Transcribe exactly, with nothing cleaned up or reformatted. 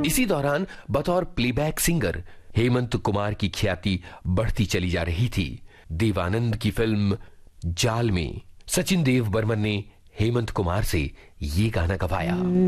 इसी दौरान बतौर प्लेबैक सिंगर हेमंत कुमार की ख्याति बढ़ती चली जा रही थी। देवानंद की फिल्म जाल में सचिन देव बर्मन ने हेमंत कुमार से ये गाना गवाया।